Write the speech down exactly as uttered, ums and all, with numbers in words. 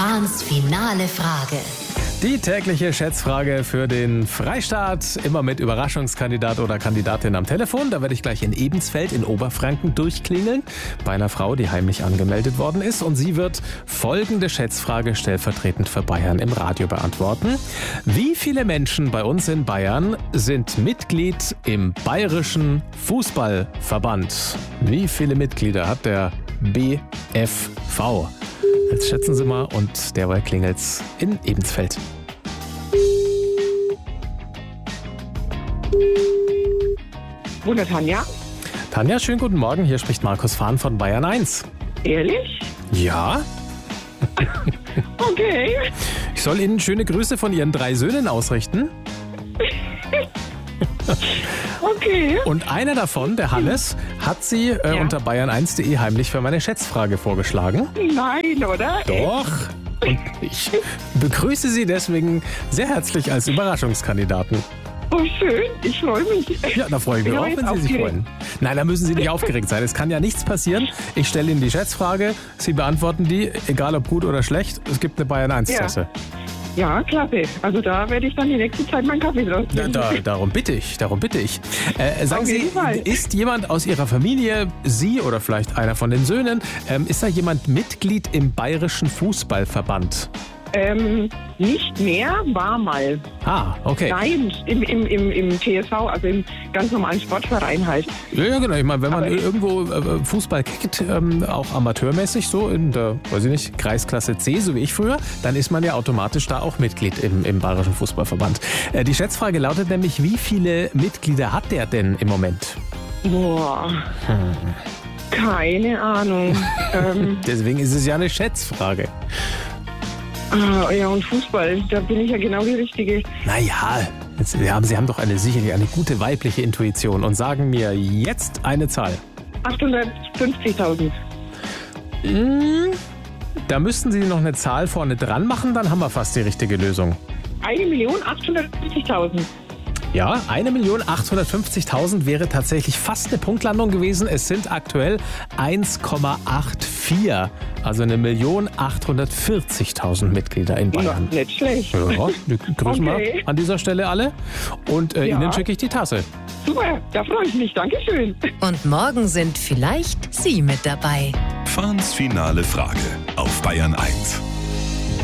Fahns finale Frage. Die tägliche Schätzfrage für den Freistaat, immer mit Überraschungskandidat oder Kandidatin am Telefon. Da werde ich gleich in Ebensfeld in Oberfranken durchklingeln, bei einer Frau, die heimlich angemeldet worden ist. Und sie wird folgende Schätzfrage stellvertretend für Bayern im Radio beantworten. Wie viele Menschen bei uns in Bayern sind Mitglied im Bayerischen Fußballverband? Wie viele Mitglieder hat der B F V? Jetzt schätzen Sie mal und derweil klingelt's in Ebensfeld. Wunder Tanja. Tanja, schönen guten Morgen. Hier spricht Markus Fahn von Bayern eins. Ehrlich? Ja? Okay. Ich soll Ihnen schöne Grüße von Ihren drei Söhnen ausrichten. Okay. Und einer davon, der Hannes, hat Sie äh, Ja. unter bayern eins punkt de heimlich für meine Schätzfrage vorgeschlagen. Nein, oder? Doch. Und ich begrüße Sie deswegen sehr herzlich als Überraschungskandidaten. Oh, schön. Ich freue mich. Ja, da freue ich mich Bin auch, aber wenn jetzt Sie sich aufgeregt. freuen. Nein, da müssen Sie nicht aufgeregt sein. Es kann ja nichts passieren. Ich stelle Ihnen die Schätzfrage, Sie beantworten die, egal ob gut oder schlecht. Es gibt eine Bayern eins Tasse. Ja, klasse. Also da werde ich dann die nächste Zeit meinen Kaffee draus Da, trinken. da, darum bitte ich, darum bitte ich. Äh, sagen Auf Sie, jeden Fall. ist jemand aus Ihrer Familie, Sie oder vielleicht einer von den Söhnen, ähm, ist da jemand Mitglied im Bayerischen Fußballverband? Ähm, nicht mehr, war mal. Ah, okay. Nein, im, im, im, im T S V, also im ganz normalen Sportverein halt. Ja, ja, genau. Ich meine, wenn man Aber ich- irgendwo äh, Fußball kickt, ähm, auch amateurmäßig so in der, weiß ich nicht, Kreisklasse C, so wie ich früher, dann ist man ja automatisch da auch Mitglied im, im Bayerischen Fußballverband. Äh, die Schätzfrage lautet nämlich, wie viele Mitglieder hat der denn im Moment? Boah. Hm. Keine Ahnung. ähm, Deswegen ist es ja eine Schätzfrage. ah, ja, und Fußball, da bin ich ja genau die Richtige. Naja, jetzt, Sie, haben, Sie haben doch eine, sicherlich eine gute weibliche Intuition und sagen mir jetzt eine Zahl. achthundertfünfzigtausend. Da müssten Sie noch eine Zahl vorne dran machen, dann haben wir fast die richtige Lösung. Eine Million achthundertfünfzigtausend. Ja, eine Million achthundertfünfzigtausend wäre tatsächlich fast eine Punktlandung gewesen. Es sind aktuell eins Komma vierundachtzig, also eine Million achthundertvierzigtausend Mitglieder in Ja, Bayern. nicht schlecht. Ja, die grüßen Okay. wir an dieser Stelle alle und äh, Ja. Ihnen schicke ich die Tasse. Super, da freue ich mich. Dankeschön. Und morgen sind vielleicht Sie mit dabei. Fahns finale Frage auf Bayern eins.